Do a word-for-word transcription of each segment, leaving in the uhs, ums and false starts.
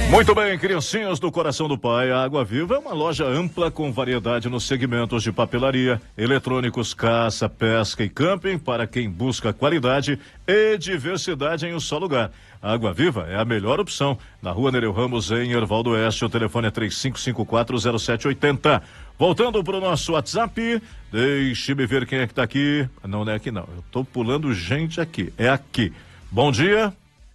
Muito bem, criancinhas do coração do pai, a Água Viva é uma loja ampla com variedade nos segmentos de papelaria, eletrônicos, caça, pesca e camping para quem busca qualidade e diversidade em um só lugar. A Água Viva é a melhor opção. Na rua Nereu Ramos, em Ervaldo Oeste, o telefone é três cinco cinco quatro zero sete oito zero. Voltando para o nosso WhatsApp, deixe-me ver quem é que está aqui. Não, não é aqui não, eu estou pulando gente aqui, é aqui. Bom dia.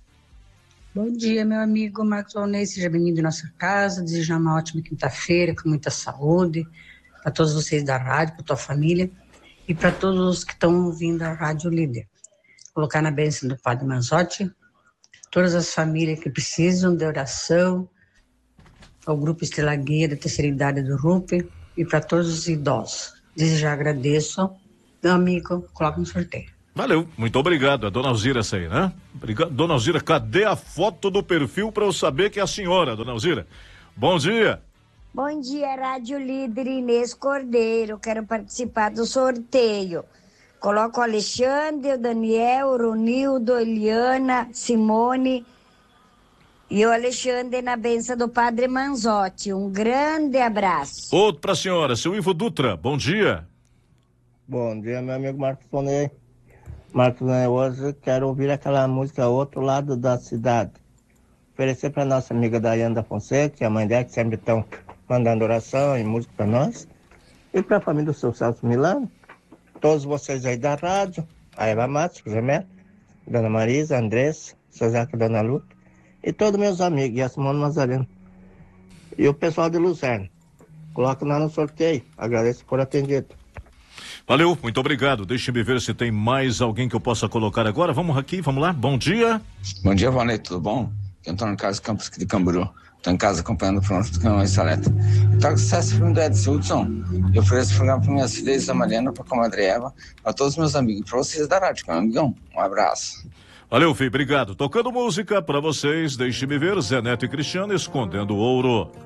Bom dia, meu amigo Marcos Valnei, seja bem-vindo à nossa casa, desejo uma ótima quinta-feira, com muita saúde, para todos vocês da rádio, para tua família e para todos os que estão ouvindo a Rádio Líder. Colocar na bênção do Padre Manzotti, todas as famílias que precisam de oração, ao Grupo Estrela Guia da terceira idade do R U P e para todos os idosos. Desde já agradeço, meu amigo, coloca no sorteio. Valeu, muito obrigado. A dona Alzira essa aí, né? Obrigado. Dona Alzira, cadê a foto do perfil para eu saber que é a senhora, dona Alzira? Bom dia. Bom dia, Rádio Líder Inês Cordeiro. Quero participar do sorteio. Coloco o Alexandre, o Daniel, o Ronildo, a Eliana, Simone e o Alexandre na benção do Padre Manzotti. Um grande abraço. Outro para a senhora, seu Ivo Dutra. Bom dia. Bom dia, meu amigo Marcos Tonei. Marcos, né, hoje quero ouvir aquela música Outro Lado da Cidade. Oferecer para nossa amiga Daiane da Fonseca, e a mãe dela, que sempre estão mandando oração e música para nós. E para a família do seu Celso Milano. Todos vocês aí da rádio, a Eva Matos, José Melo, Dona Marisa, Andressa, seu Zeca, Dona Luta. E todos meus amigos, e a Simone Mazarino. E o pessoal de Luzerna. Coloca lá no sorteio. Agradeço por atendido. Valeu, muito obrigado. Deixe-me ver se tem mais alguém que eu possa colocar agora. Vamos aqui, vamos lá. Bom dia. Bom dia, Valnei, tudo bom? Eu estou no Carlos Campos aqui de Camboriú. Estou em casa acompanhando o pronto do Canhão e Saleta. Então, sucesso filme do Edson Hudson. Eu ofereço o programa para minhas filhas, a Mariana, para a comadre Eva, para todos os meus amigos, para vocês da rádio, meu amigão. Um abraço. Valeu, filho, obrigado. Tocando música para vocês, deixe-me ver, Zé Neto e Cristiano escondendo ouro.